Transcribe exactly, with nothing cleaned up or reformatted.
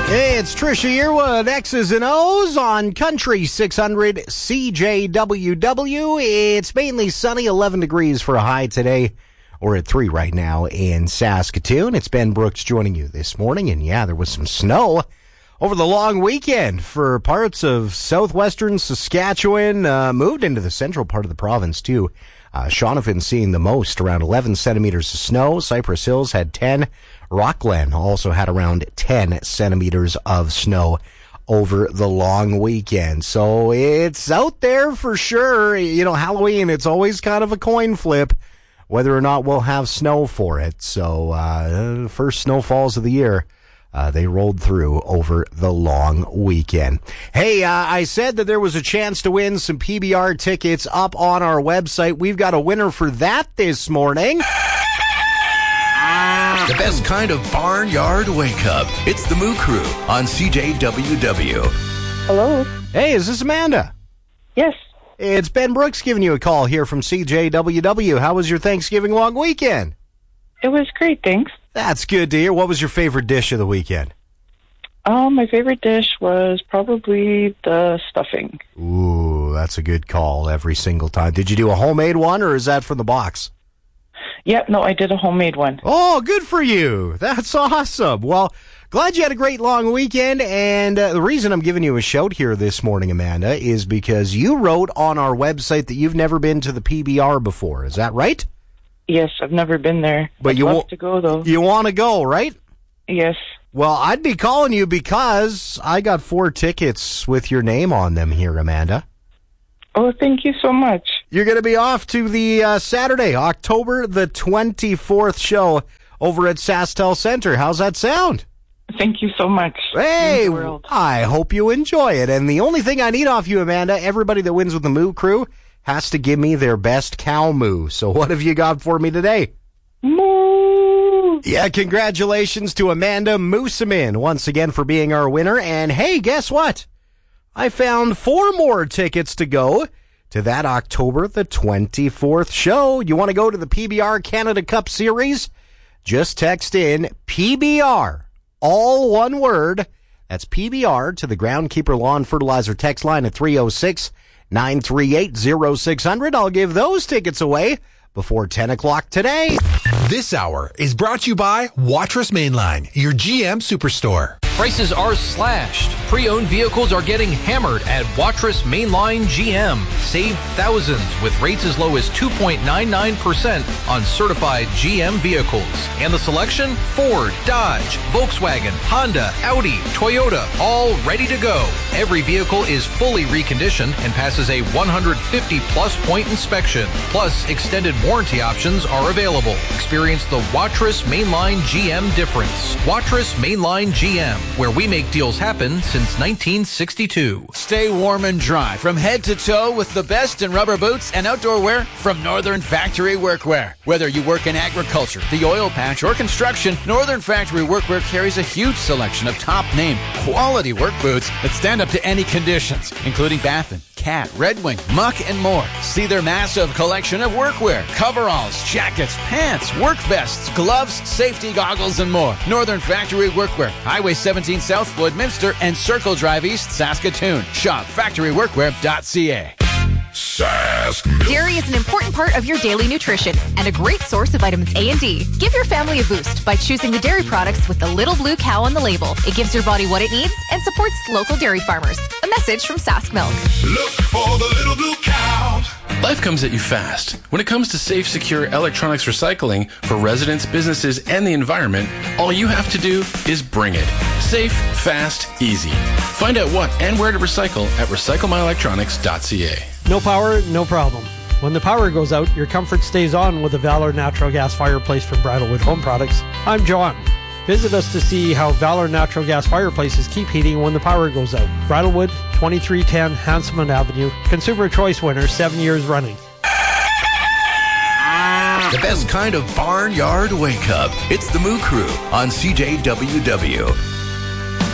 Hey, it's Trisha Yearwood, X's and O's on Country six hundred C J W W. It's mainly sunny, eleven degrees for a high today. We're at three right now in Saskatoon. It's Ben Brooks joining you this morning, and yeah, there was some snow over the long weekend for parts of southwestern Saskatchewan, uh, moved into the central part of the province too. Uh, Shaunavon seeing the most, around eleven centimeters of snow. Cypress Hills had ten. Rockland also had around ten centimeters of snow over the long weekend. So it's out there for sure. You know, Halloween, it's always kind of a coin flip whether or not we'll have snow for it. So uh, first snowfalls of the year, uh, they rolled through over the long weekend. Hey, uh, I said that there was a chance to win some P B R tickets up on our website. We've got a winner for that this morning. The best kind of barnyard wake-up. It's the Moo Crew on C J W W. Hello? Hey, is this Amanda? Yes. It's Ben Brooks giving you a call here from C J W W. How was your Thanksgiving long weekend? It was great, thanks. That's good to hear. What was your favorite dish of the weekend? Um, my favorite dish was probably the stuffing. Ooh, that's a good call every single time. Did you do a homemade one, or is that from the box? Yep, no, I did a homemade one. Oh, good for you. That's awesome. Well, glad you had a great long weekend, and uh, the reason I'm giving you a shout here this morning, Amanda, is because you wrote on our website that you've never been to the P B R before. Is that right? Yes, I've never been there. But I'd you love wa- to go, though. You want to go, right? Yes. Well, I'd be calling you because I got four tickets with your name on them here, Amanda. Oh, thank you so much. You're going to be off to the uh, Saturday, October the twenty-fourth show over at SaskTel Center. How's that sound? Thank you so much. Hey, I hope you enjoy it. And the only thing I need off you, Amanda, everybody that wins with the Moo Crew has to give me their best cow moo. So what have you got for me today? Moo! Yeah, congratulations to Amanda Mooseman once again for being our winner. And hey, guess what? I found four more tickets to go to that October the twenty-fourth show. You want to go to the P B R Canada Cup Series? Just text in P B R, all one word. That's P B R to the Groundkeeper Lawn Fertilizer text line at three oh six, nine three eight, oh six hundred. I'll give those tickets away before ten o'clock today. This hour is brought to you by Watrous Mainline, your G M Superstore. Prices are slashed. Pre-owned vehicles are getting hammered at Watrous Mainline G M. Save thousands with rates as low as two point nine nine percent on certified G M vehicles. And the selection? Ford, Dodge, Volkswagen, Honda, Audi, Toyota, all ready to go. Every vehicle is fully reconditioned and passes a one hundred fifty plus point inspection. Plus, extended warranty options are available. Experience the Watrous Mainline G M difference. Watrous Mainline G M, where we make deals happen since nineteen sixty-two. Stay warm and dry from head to toe with the best in rubber boots and outdoor wear from Northern Factory Workwear. Whether you work in agriculture, the oil patch, or construction, Northern Factory Workwear carries a huge selection of top-name, quality work boots that stand up to any conditions, including Baffin, Cat, Red Wing, Muck, and more. See their massive collection of workwear, coveralls, jackets, pants, work vests, gloves, safety goggles, and more. Northern Factory Workwear, Highway seventeen South, Woodminster, and Circle Drive East, Saskatoon. Shop factory workwear dot c a. Sask Milk. Dairy is an important part of your daily nutrition and a great source of vitamins A and D. Give your family a boost by choosing the dairy products with the little blue cow on the label. It gives your body what it needs and supports local dairy farmers. A message from Sask Milk. Look for the little blue cow. Life comes at you fast. When it comes to safe, secure electronics recycling for residents, businesses, and the environment, all you have to do is bring it. Safe, fast, easy. Find out what and where to recycle at recycle my electronics dot c a. No power, no problem. When the power goes out, your comfort stays on with the Valor Natural Gas Fireplace from Bridalwood Home Products. I'm John. Visit us to see how Valor Natural Gas Fireplaces keep heating when the power goes out. Bridalwood, twenty-three ten Hanselman Avenue. Consumer Choice winner, seven years running. The best kind of barnyard wake-up. It's the Moo Crew on C J W W.